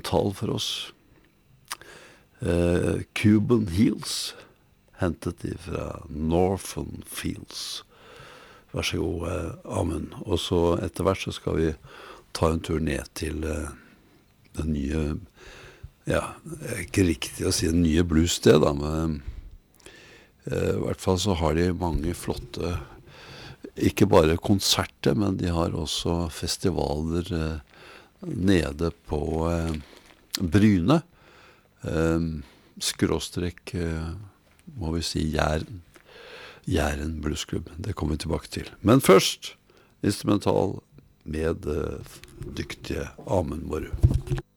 instrumental for oss. Cuban Heels, hentet de fra Northern Fields. Vær så god, Amund. Og så etter hvert så skal vi ta en tur ned til den nye, ja, ikke riktig å si den nye bluessted da, men i hvert fall så har de mange flotte, ikke bare konserter, men de har også festivaler nede på Bryne, skråstrek, må vi si, Jæren Bluesklubb. Det kommer vi tilbake til. Men først, instrumental med dyktige Amund Mårud.